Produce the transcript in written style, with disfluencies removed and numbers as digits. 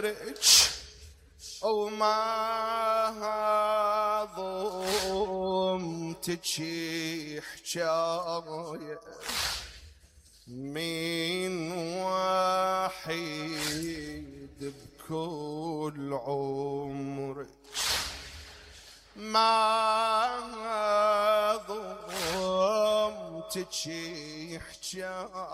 غيرك وما ضمتك حجاية من وحيد بكل عمرك ما ضمتك حجاية